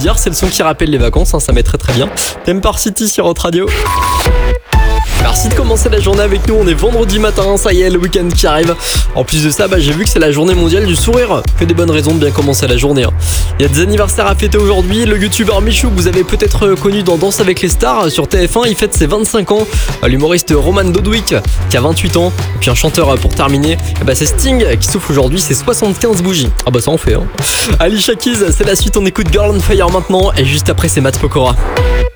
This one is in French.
dire, c'est le son qui rappelle les vacances, ça met très très bien. Empire City sur Hot Radio. Merci de commencer la journée avec nous, on est vendredi matin, ça y est, le week-end qui arrive. En plus de ça, j'ai vu que c'est la journée mondiale du sourire. Que des bonnes raisons de bien commencer la journée. Il y a des anniversaires à fêter aujourd'hui. Le youtubeur Michou, vous avez peut-être connu dans Danse avec les stars sur TF1, il fête ses 25 ans. L'humoriste Roman Dodwick qui a 28 ans. Et puis un chanteur pour terminer, c'est Sting qui souffle aujourd'hui ses 75 bougies. Ça en fait. Alicia Keys, c'est la suite, on écoute Girl on Fire maintenant. Et juste après, c'est Matt Pokora.